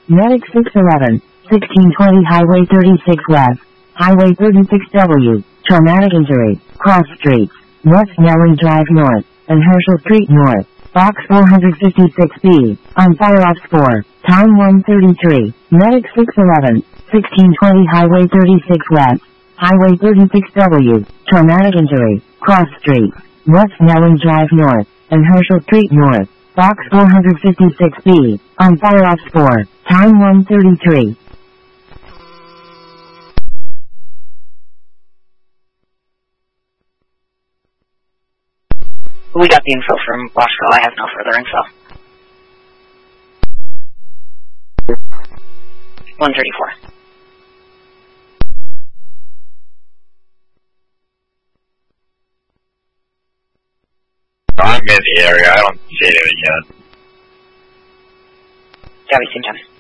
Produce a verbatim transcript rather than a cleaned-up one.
Medic six eleven, sixteen twenty Highway thirty-six West, Highway thirty-six W, traumatic injury, cross streets, West Snelling Drive North, and Herschel Street North, Box four fifty-six B, on fire ops four, time one thirty-three, Medic six eleven, sixteen twenty Highway thirty-six West, Highway thirty-six W, traumatic injury, cross streets, West Snelling Drive North, and Herschel Street North, Box four fifty-six B, on fire ops four, time one thirty-three. We got the info from Washco. I have no further info. one thirty-four. I'm in the area. I don't see anything yet. Copy, same time.